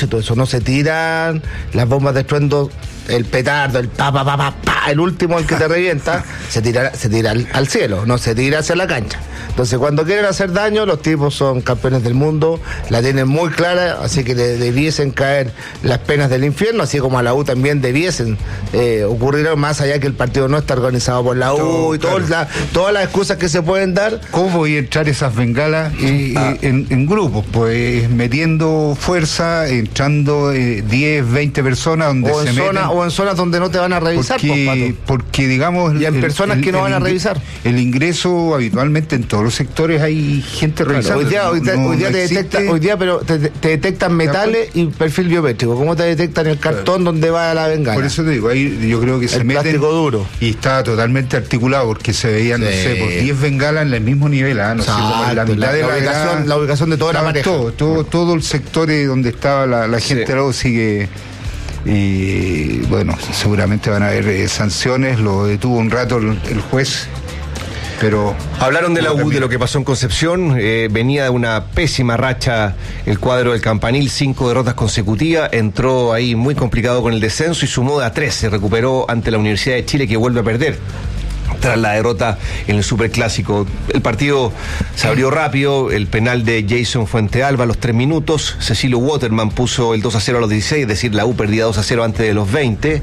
y todo eso. No se tiran las bombas de estruendo, el petardo, el el último, el que te revienta, se tira al cielo, no se tira hacia la cancha. Entonces, cuando quieren hacer daño, los tipos son campeones del mundo, la tienen muy clara, así que le debiesen caer las penas del infierno, así como a la U también debiesen ocurrir, más allá que el partido no está organizado por la U y todas las excusas que se pueden dar. ¿Cómo voy a entrar esas bengalas en grupos? Pues metiendo fuerza, entrando 10, 20 personas donde o en zonas donde no te van a revisar, porque digamos, y en personas que no van a revisar. El ingreso habitualmente en todos los sectores hay gente revisando. Hoy día te detectan metales y perfil biométrico. ¿Cómo te detectan el cartón donde va la bengala? Por eso te digo, ahí yo creo que se meten, plástico duro, y está totalmente articulado, porque se veían, no sé, por 10 bengalas en el mismo nivel, no sé, como en la mitad de la ubicación de toda la pareja. Todo el sector donde estaba la gente, luego sigue. Y bueno, seguramente van a haber sanciones. Lo detuvo un rato el juez, pero hablaron de la U, de lo que pasó en Concepción. Venía de una pésima racha el cuadro del Campanil, 5 derrotas consecutivas, entró ahí muy complicado con el descenso y sumó de a 3, se recuperó ante la Universidad de Chile, que vuelve a perder tras la derrota en el Superclásico. El partido se abrió rápido, el penal de Jason Fuentealba a los 3 minutos, Cecilio Waterman puso el 2-0 a los 16, es decir, la U perdía 2-0 antes de los 20,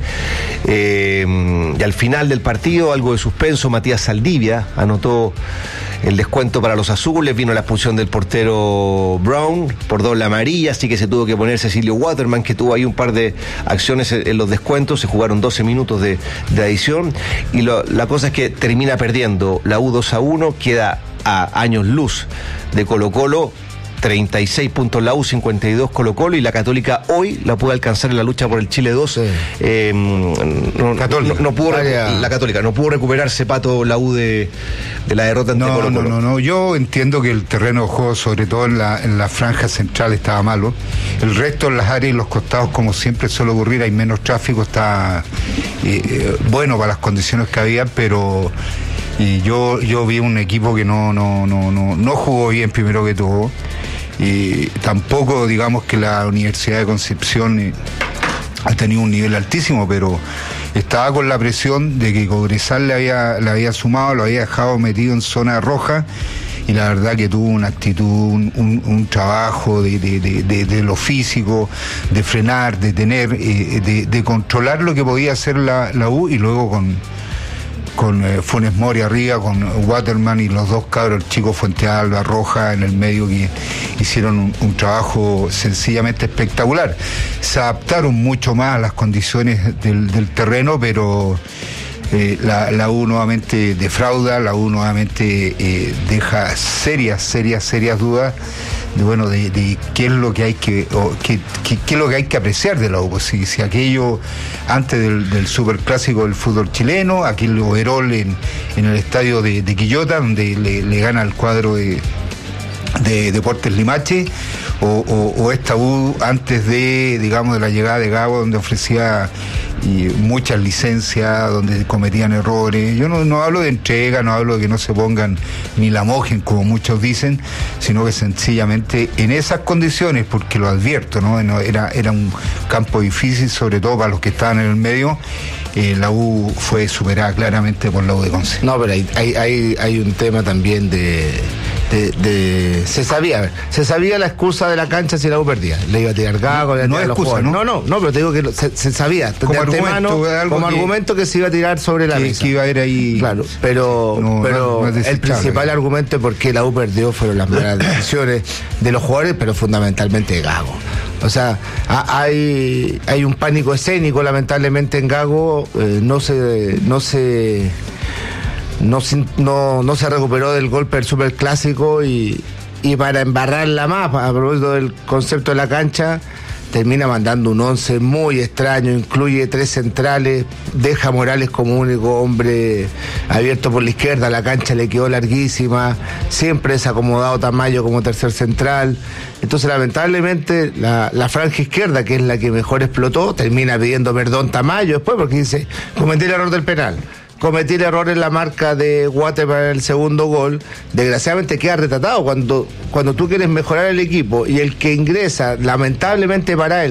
y al final del partido, algo de suspenso, Matías Saldivia anotó el descuento para los azules, vino la expulsión del portero Brown por doble amarilla, así que se tuvo que poner Cecilio Waterman, que tuvo ahí un par de acciones en los descuentos, se jugaron 12 minutos de adición, y la cosa es que termina perdiendo la U 2-1, queda a años luz de Colo-Colo, 36 puntos la U, 52 Colo-Colo, y la Católica hoy la puede alcanzar en la lucha por el Chile 2. Sí. La Católica no pudo recuperarse, Pato, la U de la derrota ante Colo-Colo. No, yo entiendo que el terreno de juego, sobre todo en la franja central, estaba malo. El resto, en las áreas y los costados, como siempre suele ocurrir, hay menos tráfico, está bueno para las condiciones que había, pero yo vi un equipo que no jugó bien, primero que todo. Y tampoco, digamos, que la Universidad de Concepción ha tenido un nivel altísimo, pero estaba con la presión de que Cobresal le había sumado, lo había dejado metido en zona roja, y la verdad que tuvo una actitud, un trabajo de lo físico, de frenar, de tener, de controlar lo que podía hacer la U, y luego con Funes Mori arriba, con Waterman y los dos cabros chicos, Fuentealba, Roja en el medio, que hicieron un trabajo sencillamente espectacular. Se adaptaron mucho más a las condiciones del terreno, pero la U nuevamente defrauda, la U nuevamente deja serias dudas de qué es lo que hay qué es lo que hay que apreciar de la U. Pues si aquello antes del Superclásico del fútbol chileno, aquel overall en el estadio de Quillota, donde le gana el cuadro de Deportes Limache, o esta U antes de la llegada de Gago, donde ofrecía muchas licencias, donde cometían errores. Yo no hablo de entrega, no hablo de que no se pongan ni la mojen, como muchos dicen, sino que sencillamente en esas condiciones, porque lo advierto, ¿no? Era un campo difícil, sobre todo para los que estaban en el medio. La U fue superada claramente por la U de Conce. No, pero hay un tema también se sabía la excusa de la cancha si la U perdía. Le iba a tirar Gago, le iba a tirar los jugadores. No, pero te digo que se sabía como argumento que se iba a tirar sobre la mesa. Que iba a haber ahí. Claro, pero el principal argumento de por qué la U perdió fueron las malas decisiones de los jugadores, pero fundamentalmente de Gago. O sea, hay un pánico escénico lamentablemente en Gago, no se recuperó del golpe del Superclásico, y para embarrarla más, a propósito del concepto de la cancha, termina mandando un 11 muy extraño, incluye 3 centrales, deja a Morales como único hombre abierto por la izquierda, la cancha le quedó larguísima, siempre desacomodado Tamayo como tercer central. Entonces lamentablemente la franja izquierda, que es la que mejor explotó, termina pidiendo perdón Tamayo después, porque dice, cometí el error del penal, cometí el error en la marca de Guate para el segundo gol. Desgraciadamente queda retratado cuando tú quieres mejorar el equipo, y el que ingresa lamentablemente para él